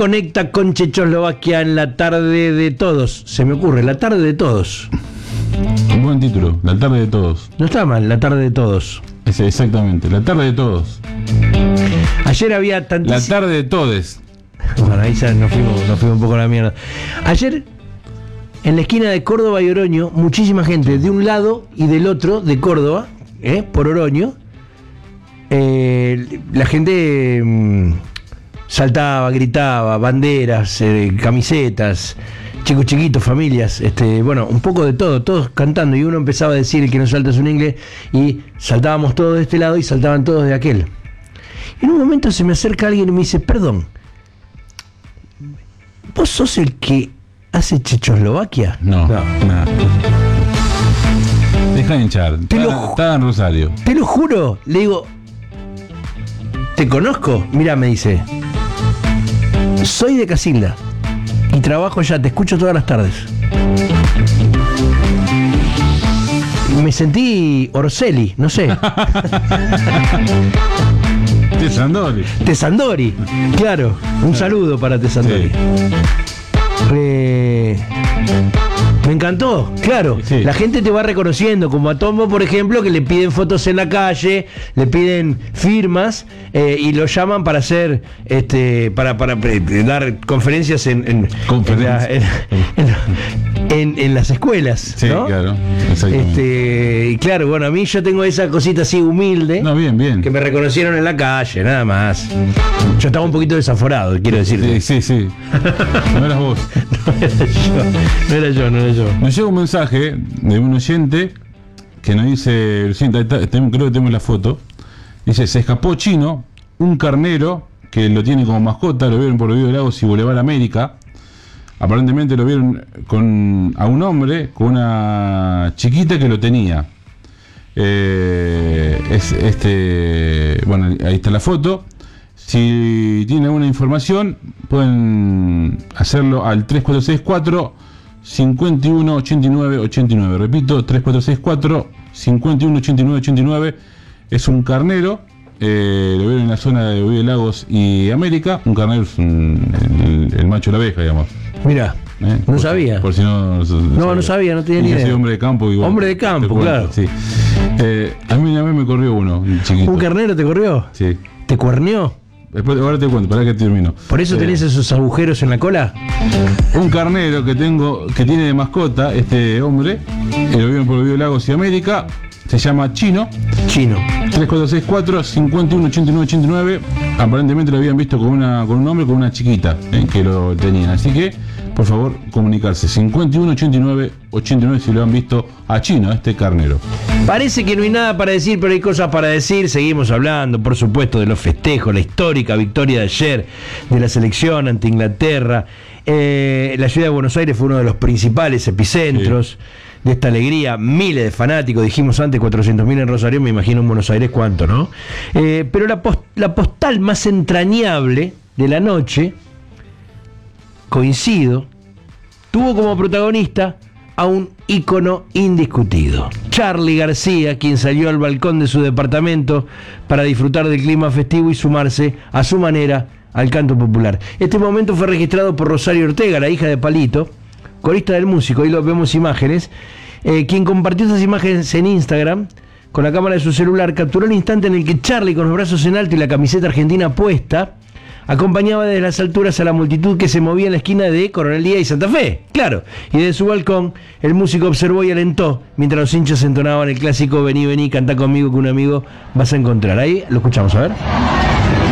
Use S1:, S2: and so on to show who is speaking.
S1: conecta con Checoslovaquia en la tarde de todos? Se me ocurre, la tarde de todos.
S2: Un buen título, la tarde de todos.
S1: No está mal, la tarde de todos.
S2: Exactamente, la tarde de todos.
S1: Ayer había tantísimas...
S2: La tarde de todes.
S1: Bueno, ahí ya nos fuimos un poco a la mierda. Ayer, en la esquina de Córdoba y Oroño, muchísima gente de un lado y del otro de Córdoba, por Oroño, la gente saltaba, gritaba, banderas, camisetas, chicos chiquitos, familias, bueno, un poco de todo, todos cantando, y uno empezaba a decir: el que no salta es un inglés, y saltábamos todos de este lado y saltaban todos de aquel. En un momento se me acerca alguien y me dice: perdón, ¿vos sos el que hace Checoslovaquia?
S2: No. Deja de hinchar. Estaba en Rosario.
S1: Te lo juro. Le digo: ¿te conozco? Mirá, me dice, soy de Casilda y trabajo allá, te escucho todas las tardes. Me sentí Orselli, no sé. Tesandori, claro. Un saludo para Tesandori. Sí. Me encantó, claro. Sí. La gente te va reconociendo, como a Tombo, por ejemplo, que le piden fotos en la calle, le piden firmas, y lo llaman para hacer para dar conferencias en las escuelas. Sí, ¿no?
S2: Claro, exactamente.
S1: Y claro, bueno, a mí yo tengo esa cosita así humilde.
S2: No, bien.
S1: Que me reconocieron en la calle, nada más. Yo estaba un poquito desaforado, quiero decirte.
S2: Sí. No eras vos.
S1: No era yo.
S2: Nos llega un mensaje de un oyente que nos dice, creo que tenemos la foto. Dice: se escapó Chino, un carnero que lo tiene como mascota, lo vieron por Río de Lagos y Boulevard América. Aparentemente lo vieron a un hombre con una chiquita que lo tenía. Bueno, ahí está la foto. Si tienen alguna información, pueden hacerlo al 3464 5189 89. Repito, 3464 5189 89. Es un carnero. Lo vieron en la zona de Río de Lagos y América. Un carnero es el macho de la abeja, digamos.
S1: Mira, no sabía.
S2: Por si no
S1: sabía, no tenía ni idea.
S2: Soy hombre de campo. Igual,
S1: hombre de campo, claro.
S2: Sí. A mí me corrió uno, un chiquito.
S1: ¿Un carnero te corrió?
S2: Sí.
S1: ¿Te cuernió?
S2: Ahora te cuento, para que termino.
S1: ¿Por eso tenés esos agujeros en la cola?
S2: Un carnero que tiene de mascota este hombre, lo vieron por Río de Lagos y América. Se llama Chino. 3464 5189 89. Aparentemente lo habían visto con un hombre con una chiquita que lo tenían. Así que, por favor, comunicarse. 5189 89 si lo han visto a Chino, este carnero.
S1: Parece que no hay nada para decir, pero hay cosas para decir. Seguimos hablando, por supuesto, de los festejos, la histórica victoria de ayer de la selección ante Inglaterra. La ciudad de Buenos Aires fue uno de los principales epicentros de esta alegría. Miles de fanáticos, dijimos antes 400.000 en Rosario, me imagino en Buenos Aires cuánto, ¿no? Pero la postal más entrañable de la noche, coincido, tuvo como protagonista a un ícono indiscutido, Charly García, quien salió al balcón de su departamento para disfrutar del clima festivo y sumarse a su manera al canto popular. Este momento fue registrado por Rosario Ortega, la hija de Palito, corista del músico. Ahí lo vemos imágenes, quien compartió estas imágenes en Instagram con la cámara de su celular. Capturó el instante en el que Charly, con los brazos en alto y la camiseta argentina puesta, acompañaba desde las alturas a la multitud que se movía en la esquina de Coronel Díaz y Santa Fe. Claro, y desde su balcón el músico observó y alentó mientras los hinchas entonaban el clásico: vení, vení, cantá conmigo que un amigo vas a encontrar. Ahí lo escuchamos, a ver.